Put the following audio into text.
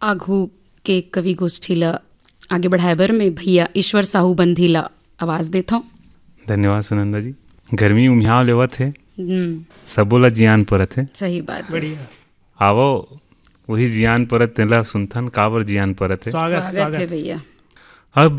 आघू के कवि गोष्ठी ला आगे बढ़ाए बर में भैया ईश्वर साहू बंधी ला आवाज़ देता हूँ। धन्यवाद सुनंदा जी। गर्मी उम्याव लेवत है, सबो ला जियान परत है। सही बात। बढ़िया, आवो वही जियान परत तेला सुनथन काबर जियान परत है। स्वागत है भैया।